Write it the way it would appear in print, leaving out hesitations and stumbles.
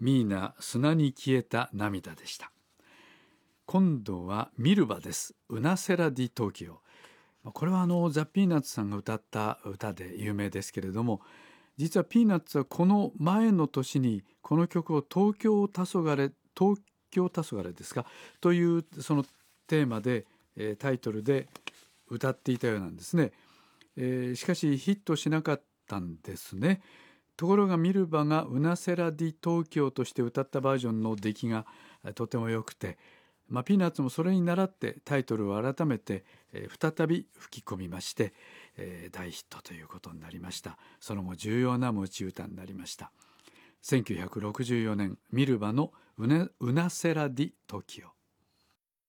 ミーナ砂に消えた涙でした。今度はミルバです。ウナセラディ東京。これはザ・ピーナッツさんが歌った歌で有名ですけれども、実はピーナッツはこの前の年にこの曲を東京黄昏ですかというそのテーマで、タイトルで歌っていたようなんですね。しかしヒットしなかったんですね。ところがミルバがウナセラディ東京として歌ったバージョンの出来がとても良くて、ピーナッツもそれに倣ってタイトルを改めて、再び吹き込みまして、大ヒットということになりました。その後重要な持ち歌になりました。1964年ミルバのウナセラディ東京。